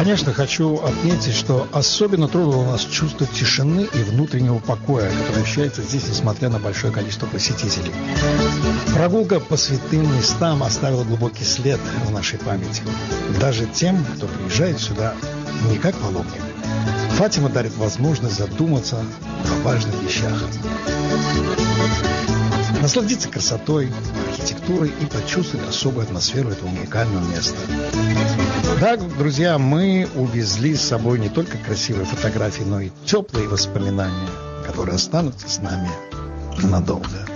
Конечно, хочу отметить, что особенно трогало нас чувство тишины и внутреннего покоя, которое ощущается здесь, несмотря на большое количество посетителей. Прогулка по святым местам оставила глубокий след в нашей памяти. Даже тем, кто приезжает сюда не как паломник. Фатима дарит возможность задуматься о важных вещах. Насладиться красотой, архитектурой и почувствовать особую атмосферу этого уникального места. Да, друзья, мы увезли с собой не только красивые фотографии, но и теплые воспоминания, которые останутся с нами надолго.